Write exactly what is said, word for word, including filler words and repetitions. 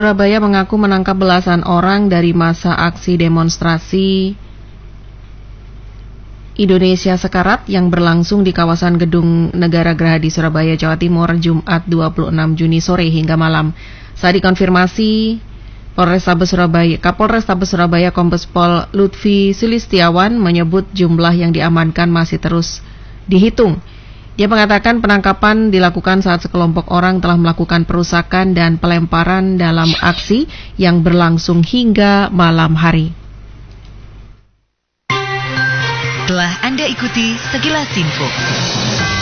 Surabaya mengaku menangkap belasan orang dari masa aksi demonstrasi Indonesia Sekarat yang berlangsung di kawasan Gedung Negara Gerahadi Surabaya, Jawa Timur, Jumat dua puluh enam Juni sore hingga malam. Saat dikonfirmasi, Polrestabes Surabaya, Kapolrestabes Surabaya Kombes Pol Lutfi Sulistiawan menyebut jumlah yang diamankan masih terus dihitung. Dia mengatakan penangkapan dilakukan saat sekelompok orang telah melakukan perusakan dan pelemparan dalam aksi yang berlangsung hingga malam hari. Telah Anda ikuti sekilas info.